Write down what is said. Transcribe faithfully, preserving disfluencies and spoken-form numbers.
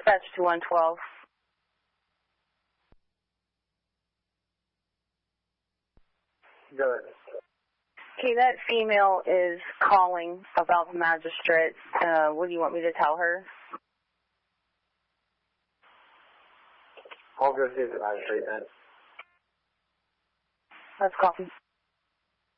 Dispatch to one twelve. Good. Okay, that female is calling about the magistrate. Uh, what do you want me to tell her? I'll go see the magistrate then. Let's copy.